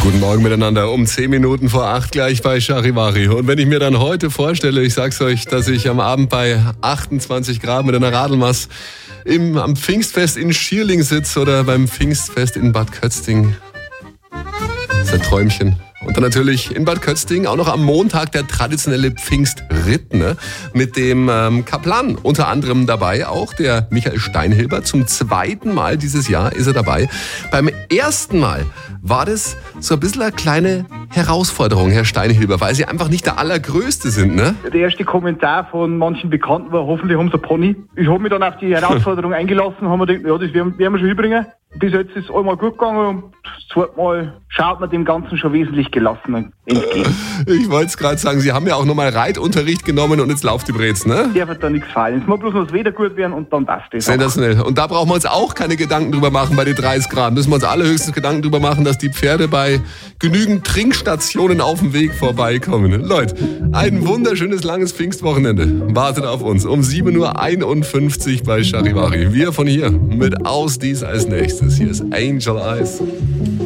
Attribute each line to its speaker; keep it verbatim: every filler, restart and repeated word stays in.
Speaker 1: Guten Morgen miteinander, um zehn Minuten vor acht gleich bei Charivari. Und wenn ich mir dann heute vorstelle, ich sag's euch, dass ich am Abend bei achtundzwanzig Grad mit einer Radelmaß im, am Pfingstfest in Schierling sitze oder beim Pfingstfest in Bad Kötzting. Das ist ein Träumchen. Und dann natürlich in Bad Kötzting auch noch am Montag der traditionelle Pfingstritt, ne? Mit dem ähm, Kaplan unter anderem dabei, auch der Michael Steinhilber. Zum zweiten Mal dieses Jahr ist er dabei. Beim ersten Mal war das so ein bisschen eine kleine Herausforderung, Herr Steinhilber, weil Sie einfach nicht der Allergrößte sind, ne?
Speaker 2: Der erste Kommentar von manchen Bekannten war, hoffentlich haben sie einen Pony. Ich habe mich dann auf die Herausforderung eingelassen und habe mir gedacht, ja, das werden, werden wir schon hinbringen. Bis jetzt ist es einmal gut gegangen und das zweite Mal schaut man dem Ganzen schon wesentlich gelassener entgegen.
Speaker 1: Ich wollte es gerade sagen, Sie haben ja auch nochmal Reitunterricht genommen und jetzt lauft die Brez, ne?
Speaker 2: Der wird da nichts fallen. Es muss bloß noch das Wetter gut werden und dann passt das.
Speaker 1: Sensationell. Und da brauchen wir uns auch keine Gedanken drüber machen bei den dreißig Grad. Müssen wir uns alle höchstens Gedanken drüber machen, dass die Pferde bei genügend Trinkstationen auf dem Weg vorbeikommen. Leute, ein wunderschönes langes Pfingstwochenende wartet auf uns um sieben Uhr einundfünfzig bei Charivari. Wir von hier mit Aus Dies als nächstes. Hier ist Angel Eyes.